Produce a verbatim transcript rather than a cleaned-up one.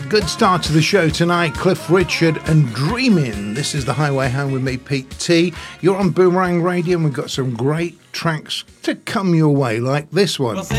Good start to the show tonight. Cliff Richard and Dreamin'. This is the Highway Home with me, Pete T. You're on Boomerang Radio, and we've got some great tracks to come your way, like this one. Well,